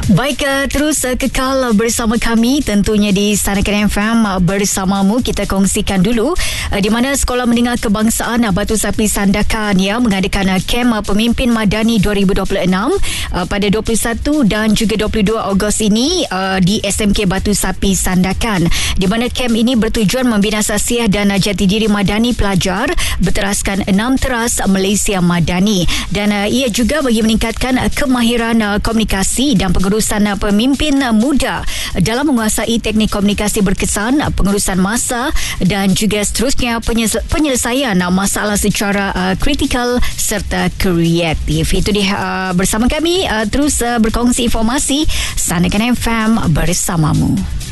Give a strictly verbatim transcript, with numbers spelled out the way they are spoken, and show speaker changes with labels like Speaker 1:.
Speaker 1: Baik, uh, terus uh, kekal bersama kami tentunya di Sanakan F M uh, bersamamu. Kita kongsikan dulu uh, di mana Sekolah Menengah Kebangsaan uh, Batu Sapi Sandakan yang mengadakan uh, kem uh, Pemimpin Madani dua ribu dua puluh enam uh, pada dua puluh satu dan juga dua puluh dua Ogos ini uh, di S M K Batu Sapi Sandakan, di mana kem ini bertujuan membina sasiah dan uh, jati diri madani pelajar berteraskan enam teras Malaysia Madani, dan uh, ia juga bagi meningkatkan uh, kemahiran uh, komunikasi dan pengurusan pemimpin muda dalam menguasai teknik komunikasi berkesan, pengurusan masa dan juga seterusnya penyelesaian masalah secara uh, kritikal serta kreatif. Itu dia uh, bersama kami uh, terus uh, berkongsi informasi Sanakan F M bersamamu.